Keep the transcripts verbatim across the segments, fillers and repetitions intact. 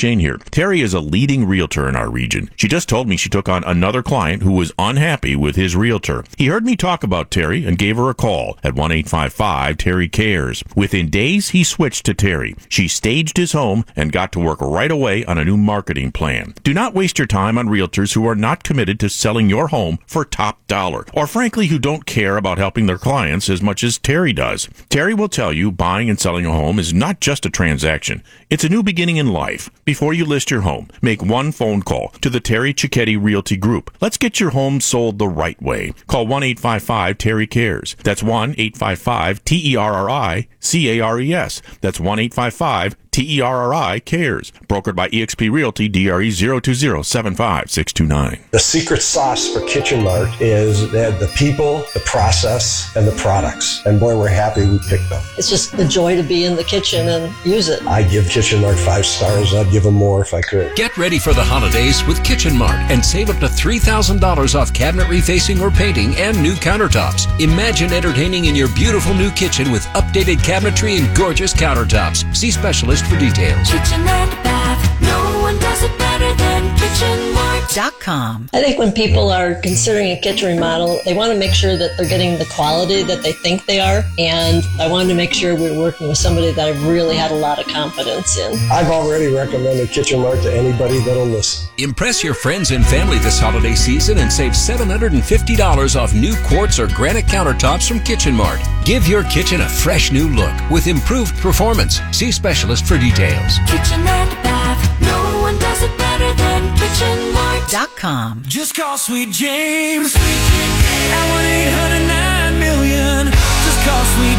Shane here. Terry is a leading realtor in our region. She just told me she took on another client who was unhappy with his realtor. He heard me talk about Terry and gave her a call at one eight five five Terry Cares. Within days, he switched to Terry. She staged his home and got to work right away on a new marketing plan. Do not waste your time on realtors who are not committed to selling your home for top dollar, or frankly, who don't care about helping their clients as much as Terry does. Terry will tell you buying and selling a home is not just a transaction. It's a new beginning in life. Before you list your home, make one phone call to the Terry Cicchetti Realty Group. Let's get your home sold the right way. Call one eight five five Terry Cares. That's one eight five five T E R R I C A R E S. That's one eight five five T E R R I Cares. Brokered by eXp Realty, D R E zero two zero seven five six two nine. The secret sauce for Kitchen Mart is that the people, the process, and the products. And boy, we're happy we picked them. It's just the joy to be in the kitchen and use it. I give Kitchen Mart five stars. I'd give them more if I could. Get ready for the holidays with Kitchen Mart and save up to three thousand dollars off cabinet refacing or painting and new countertops. Imagine entertaining in your beautiful new kitchen with updated cabinetry and gorgeous countertops. See specialist for details. Kitchen and bath, no one does it better than Kitchen Mart dot com. I think when people are considering a kitchen remodel, they want to make sure that they're getting the quality that they think they are, and I wanted to make sure we were working with somebody that I really had a lot of confidence in. I've already recommended Kitchen Mart to anybody that'll listen. Impress your friends and family this holiday season and save seven hundred fifty dollars off new quartz or granite countertops from Kitchen Mart. Give your kitchen a fresh new look with improved performance. See specialist for details. Kitchen and bath, no one does it better than Kitchen Mart dot com. Just call Sweet James at one eight hundred nine million. Just call Sweet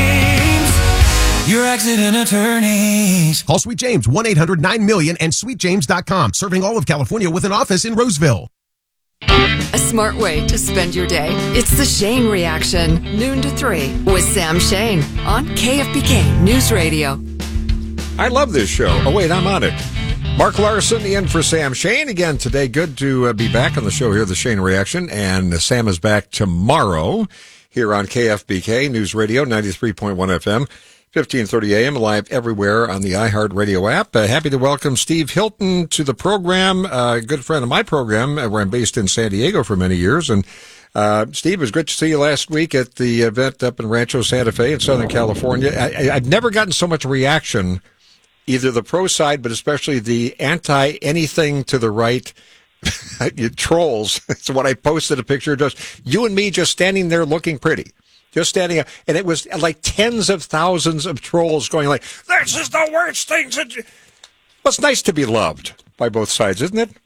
James, your accident attorneys. Call Sweet James, one eight hundred nine million and sweet james dot com. Serving all of California with an office in Roseville. A smart way to spend your day. It's the Shane Reaction, noon to three, with Sam Shane on K F B K News Radio. I love this show. Oh, wait, I'm on it. Mark Larson in for Sam Shane again today. Good to uh, be back on the show here, the Shane Reaction. And uh, Sam is back tomorrow here on K F B K News Radio, ninety-three point one F M. fifteen thirty A M, live everywhere on the iHeartRadio app. Uh, happy to welcome Steve Hilton to the program, a uh, good friend of my program, uh, where I'm based in San Diego for many years. And uh, Steve, it was good to see you last week at the event up in Rancho Santa Fe in Southern California. I, I've never gotten so much reaction, either the pro side, but especially the anti-anything to the right trolls. So when I posted a picture of just you and me just standing there looking pretty. Just standing up, and it was like tens of thousands of trolls going like, this is the worst thing to do. Well, it's nice to be loved by both sides, isn't it?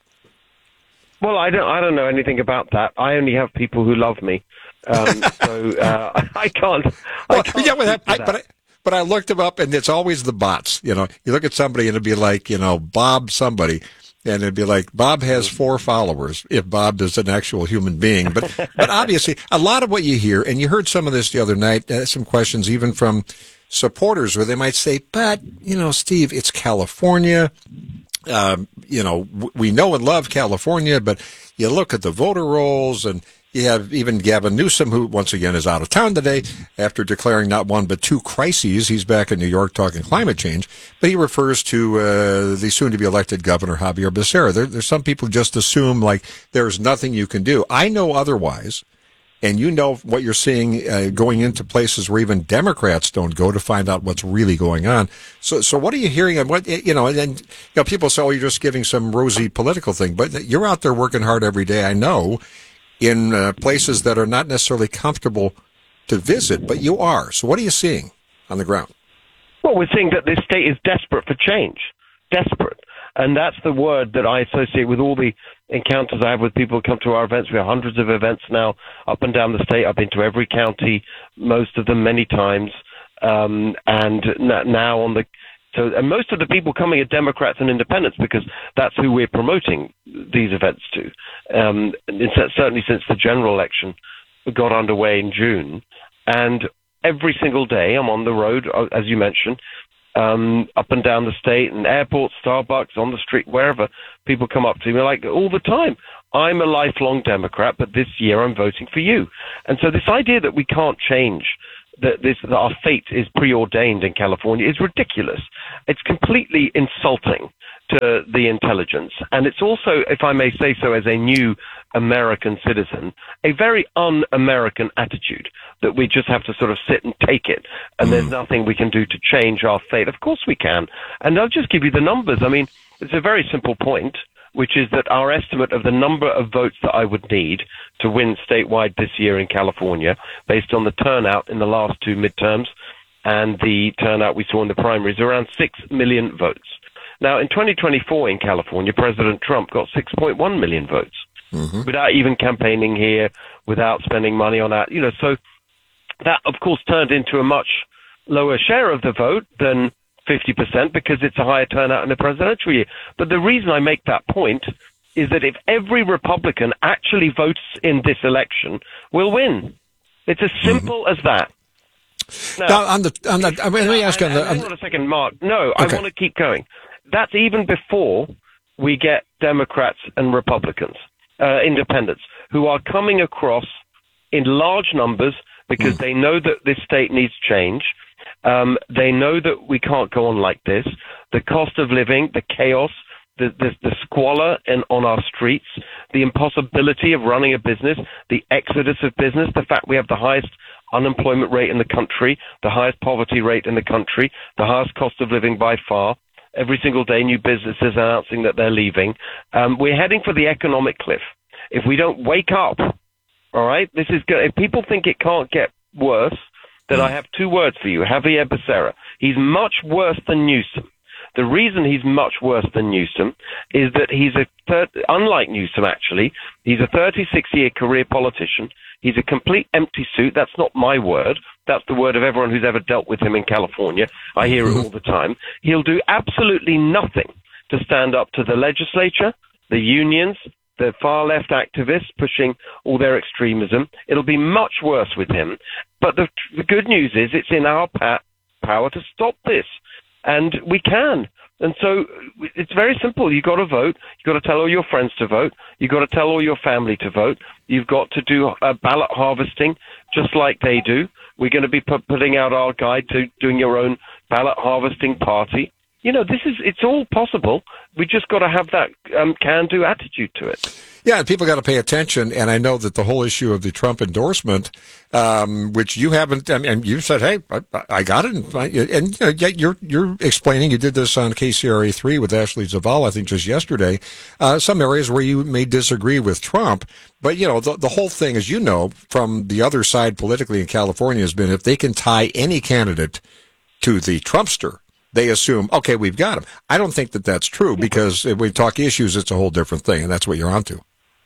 Well, I don't I don't know anything about that. I only have people who love me. Um, so uh, I can't. I Well, can't yeah, well, that, speak I, to but, that. I, but I looked them up, and it's always the bots. You know, you look at somebody, and it'd be like, you know, Bob somebody. And it'd be like, Bob has four followers, if Bob is an actual human being. But but obviously, a lot of what you hear, and you heard some of this the other night, uh, some questions even from supporters where they might say, but, you know, Steve, it's California. Um, you know, w- we know and love California, but you look at the voter rolls, and you have even Gavin Newsom, who once again is out of town today after declaring not one but two crises. He's back in New York talking climate change, but he refers to uh, the soon-to-be-elected governor Javier Becerra. There, there's some people who just assume like there's nothing you can do. I know otherwise, and you know what you're seeing uh, going into places where even Democrats don't go to find out what's really going on. So, so what are you hearing? And what you know, and then you know, people say, "Oh, you're just giving some rosy political thing," but you're out there working hard every day. I know. In uh, places that are not necessarily comfortable to visit, but you are. So what are you seeing on the ground? Well, we're seeing that this state is desperate for change. Desperate. And that's the word that I associate with all the encounters I have with people who come to our events. We have hundreds of events now up and down the state. I've been to every county, most of them many times. Um, and now on the So, and most of the people coming are Democrats and independents because that's who we're promoting these events to. Um, and certainly since the general election got underway in June. And every single day I'm on the road, as you mentioned, um, up and down the state, and airports, Starbucks, on the street, wherever, people come up to me like all the time. I'm a lifelong Democrat, but this year I'm voting for you. And so this idea that we can't change that this that our fate is preordained in California is ridiculous. It's completely insulting to the intelligence. And it's also, if I may say so, as a new American citizen, a very un-American attitude that we just have to sort of sit and take it, and mm. there's nothing we can do to change our fate. Of course we can. And I'll just give you the numbers. I mean, it's a very simple point, which is that our estimate of the number of votes that I would need to win statewide this year in California, based on the turnout in the last two midterms and the turnout we saw in the primaries, around six million votes. Now, in twenty twenty-four in California, President Trump got six point one million votes mm-hmm. without even campaigning here, without spending money on that. You know, so that, of course, turned into a much lower share of the vote than fifty percent because it's a higher turnout in the presidential year. But the reason I make that point is that if every Republican actually votes in this election, we'll win. It's as simple mm-hmm. as that. Now, now on the, on the, I mean, let me ask you on the, on hang on a second, Mark. No, okay. I want to keep going. That's even before we get Democrats and Republicans, uh, independents, who are coming across in large numbers because mm. they know that this state needs change. Um, they know that we can't go on like this. The cost of living, the chaos, the, the, the squalor in, on our streets, the impossibility of running a business, the exodus of business, the fact we have the highest unemployment rate in the country, the highest poverty rate in the country, the highest cost of living by far. Every single day, new businesses announcing that they're leaving. Um, we're heading for the economic cliff. If we don't wake up, all right, this is good. If people think it can't get worse, then I have two words for you. Javier Becerra. He's much worse than Newsom. The reason he's much worse than Newsom is that he's a, third, unlike Newsom actually, he's a thirty-six year career politician. He's a complete empty suit. That's not my word. That's the word of everyone who's ever dealt with him in California. I hear it all the time. He'll do absolutely nothing to stand up to the legislature, the unions, the far-left activists pushing all their extremism. It'll be much worse with him. But the, the good news is it's in our pa- power to stop this. And we can. And so it's very simple. You've got to vote. You've got to tell all your friends to vote. You've got to tell all your family to vote. You've got to do uh, ballot harvesting just like they do. We're going to be pu- putting out our guide to doing your own ballot harvesting party. You know, this is, it's all possible. We just got to have that um, can-do attitude to it. Yeah, and people got to pay attention. And I know that the whole issue of the Trump endorsement, um, which you haven't, I mean, you said, hey, I, I got it. And you know, yet you're, you're explaining, you did this on K C R A three with Ashley Zavala, I think just yesterday, uh, some areas where you may disagree with Trump. But, you know, the, the whole thing, as you know, from the other side politically in California has been if they can tie any candidate to the Trumpster, they assume, okay, we've got him. I don't think that that's true because if we talk issues, it's a whole different thing, and that's what you're onto.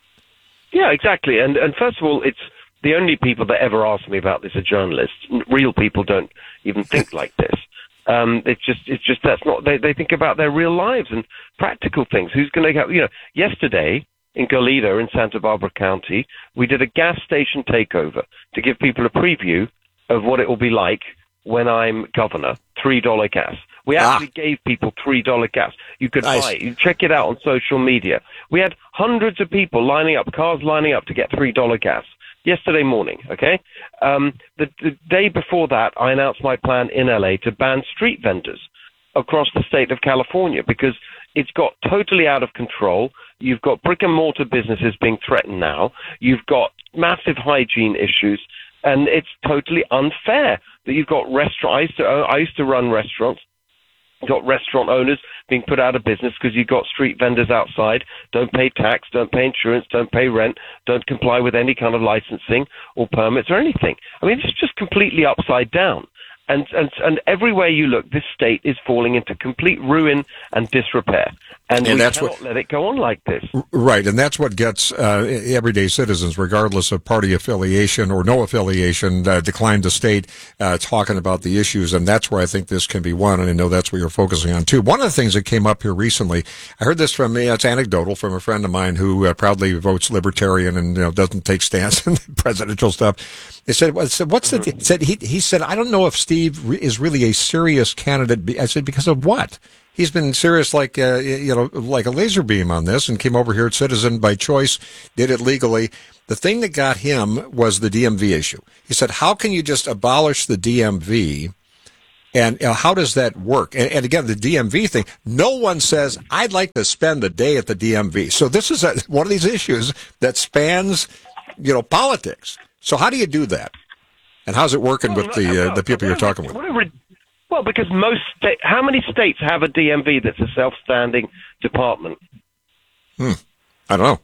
Yeah, exactly. And and first of all, it's the only people that ever ask me about this are journalists. Real people don't even think like this. Um, it's just it's just that's not they they think about their real lives and practical things. Who's going to get you know? Yesterday in Goleta in Santa Barbara County, we did a gas station takeover to give people a preview of what it will be like when I'm governor. Three dollar gas. We actually ah. gave people three dollar gas. You could nice. buy it. You check it out on social media. We had hundreds of people lining up, cars lining up to get three dollar gas yesterday morning, okay? Um, the, the day before that, I announced my plan in L A to ban street vendors across the state of California because it's got totally out of control. You've got brick and mortar businesses being threatened now. You've got massive hygiene issues, and it's totally unfair that you've got restaurants. I used to, I used to run restaurants. Got restaurant owners being put out of business because you've got street vendors outside, don't pay tax, don't pay insurance, don't pay rent, don't comply with any kind of licensing or permits or anything. I mean, it's just completely upside down. And, and, and everywhere you look, this state is falling into complete ruin and disrepair. And, and we that's cannot what, let it go on like this. Right, and that's what gets uh, everyday citizens, regardless of party affiliation or no affiliation, uh, decline to state, uh, talking about the issues, and that's where I think this can be one, and I know that's what you're focusing on, too. One of the things that came up here recently, I heard this from me, it's anecdotal, from a friend of mine who uh, proudly votes libertarian and you know doesn't take stance in presidential stuff. They said, what's the, he said, he, he said, I don't know if Steve is really a serious candidate. I said, because of what? He's been serious like, uh, you know, like a laser beam on this and came over here at Citizen by choice, did it legally. The thing that got him was the D M V issue. He said, how can you just abolish the D M V And you know, how does that work? And, and again, the D M V thing, no one says, I'd like to spend the day at the D M V. So this is a, one of these issues that spans, you know, politics. So how do you do that? And how's it working well, with the uh, the people you're talking with? Well, because most sta- how many states have a D M V that's a self-standing department? Hmm. I don't know.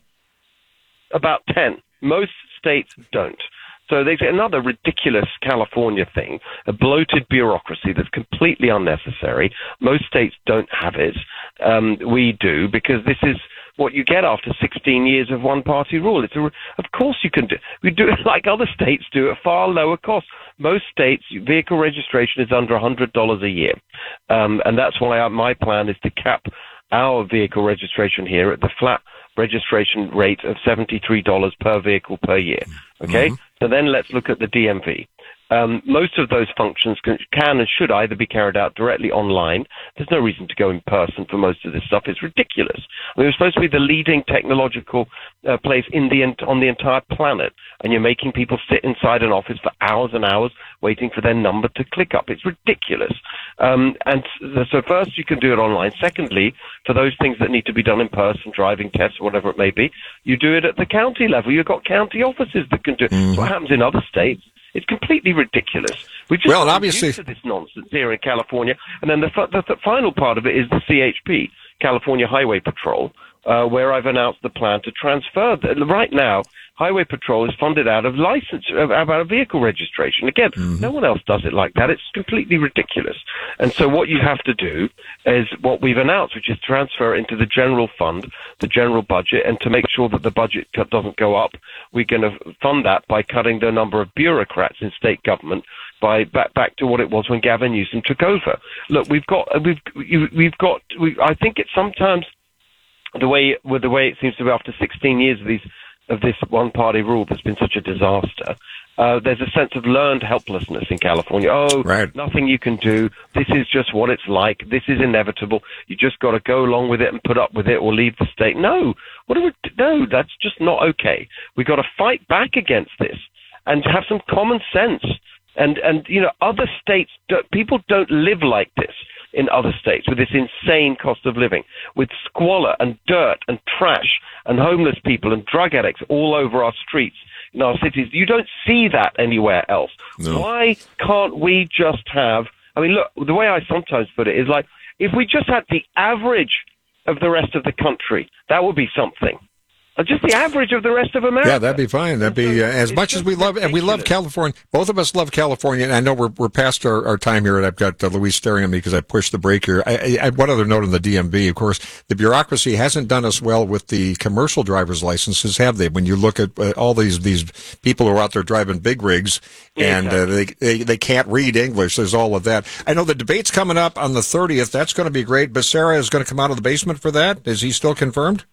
About ten. Most states don't. So there's another ridiculous California thing, a bloated bureaucracy that's completely unnecessary. Most states don't have it. Um, we do, because this is what you get after sixteen years of one-party rule. It's a, of course you can do. We do it like other states do at far lower cost. Most states, vehicle registration is under one hundred dollars a year. Um, and that's why my plan is to cap our vehicle registration here at the flat registration rate of seventy-three dollars per vehicle per year. Okay? Mm-hmm. So then let's look at the D M V. Um, most of those functions can, can and should either be carried out directly online. There's no reason to go in person for most of this stuff. It's ridiculous. I mean, we're supposed to be the leading technological uh, place in the on the entire planet, and you're making people sit inside an office for hours and hours waiting for their number to click up. It's ridiculous. Um, and so first, you can do it online. Secondly, for those things that need to be done in person, driving tests, whatever it may be, you do it at the county level. You've got county offices that can do it. Mm-hmm. That's what happens in other states. It's completely ridiculous. We've just well, got obviously used to this nonsense here in California. And then the, the, the final part of it is the C H P, California Highway Patrol, uh, where I've announced the plan to transfer. The, right now, Highway Patrol is funded out of license, out of vehicle registration. Again, mm-hmm. no one else does it like that. It's completely ridiculous. And so what you have to do is what we've announced, which is transfer into the general fund, the general budget, and to make sure that the budget cut doesn't go up, we're going to fund that by cutting the number of bureaucrats in state government by back back to what it was when Gavin Newsom took over. Look, we've got we've we've got. We, I think it's sometimes the way with the way it seems to be after sixteen years of these. of this one-party rule that's been such a disaster, uh, there's a sense of learned helplessness in California. Oh, right. Nothing you can do. This is just what it's like. This is inevitable. You just got to go along with it and put up with it or leave the state. No, what do we, no, that's just not okay. We've got to fight back against this and have some common sense. And, and you know, other states, don't, people don't live like this in other states with this insane cost of living, with squalor and dirt and trash and homeless people and drug addicts all over our streets in our cities. You don't see that anywhere else. No. Why can't we just have, I mean, look, the way I sometimes put it is like, if we just had the average of the rest of the country, that would be something. Just the average of the rest of America. Yeah, that'd be fine. That'd be uh, as much as we love, and we love California. Both of us love California, and I know we're we're past our, our time here, and I've got uh, Luis staring at me because I pushed the brake here. I, I, one other note on the D M V, of course, the bureaucracy hasn't done us well with the commercial driver's licenses, have they? When you look at uh, all these these people who are out there driving big rigs, and uh, they, they they can't read English. There's all of that. I know the debate's coming up on the thirtieth. That's going to be great. Becerra is going to come out of the basement for that. Is he still confirmed?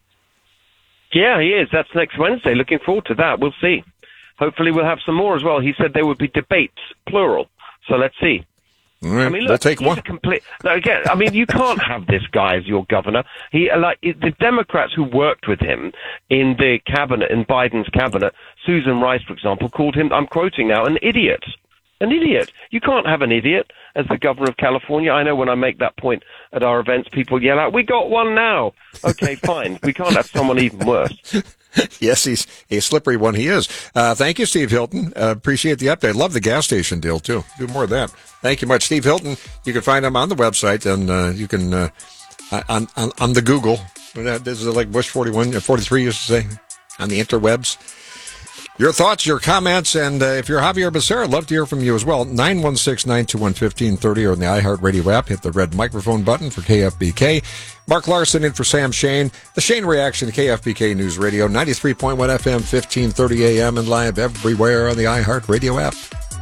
Yeah, he is. That's next Wednesday. Looking forward to that. We'll see. Hopefully we'll have some more as well. He said there would be debates, plural. So let's see. All right. I mean, look, we'll take one. Complete, no, again, I mean, you can't have this guy as your governor. He, like, the Democrats who worked with him in the cabinet, in Biden's cabinet, Susan Rice, for example, called him, I'm quoting now, an idiot. An idiot. You can't have an idiot as the governor of California. I know when I make that point at our events, people yell out, we got one now. Okay, fine. We can't have someone even worse. Yes, he's a slippery one. He is. Uh, thank you, Steve Hilton. Uh, appreciate the update. Love the gas station deal, too. Do more of that. Thank you much, Steve Hilton. You can find him on the website, and uh, you can, uh, on, on, on the Google. This is like Bush forty-one, forty-three used to say, on the interwebs. Your thoughts, your comments, and uh, if you're Javier Becerra, I'd love to hear from you as well. nine one six, nine two one, one five three zero or on the iHeartRadio app. Hit the red microphone button for K F B K. Mark Larson in for Sam Shane. The Shane Reaction to K F B K News Radio, ninety-three point one F M, fifteen thirty A M, and live everywhere on the iHeartRadio app.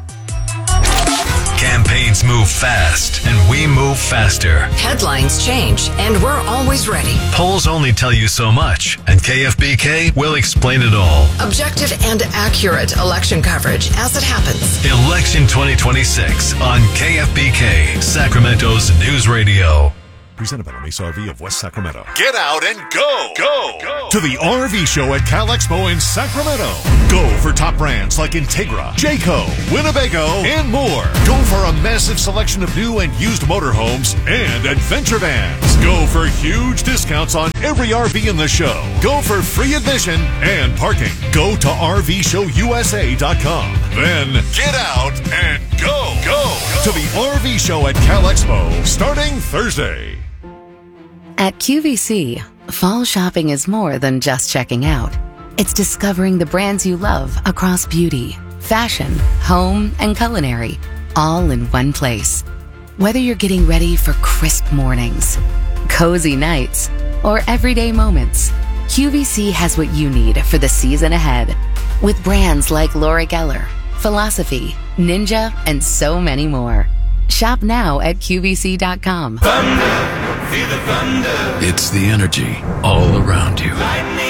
Campaigns move fast, and we move faster. Headlines change, and we're always ready. Polls only tell you so much, and K F B K will explain it all. Objective and accurate election coverage as it happens. Election twenty twenty-six on K F B K, Sacramento's News Radio. Presented by Mesa R V of West Sacramento. Get out and go. Go. Go. To the R V show at Cal Expo in Sacramento. Go for top brands like Integra, Jayco, Winnebago, and more. Go for a massive selection of new and used motorhomes and adventure vans. Go for huge discounts on every R V in the show. Go for free admission and parking. Go to R V show U S A dot com. Then get out and go. Go. To the R V show at Cal Expo starting Thursday. At Q V C, fall shopping is more than just checking out. It's discovering the brands you love across beauty, fashion, home, and culinary, all in one place. Whether you're getting ready for crisp mornings, cozy nights, or everyday moments, Q V C has what you need for the season ahead. With brands like Laura Geller, Philosophy, Ninja, and so many more. Shop now at Q V C dot com. Thunder, feel the thunder. It's the energy all around you.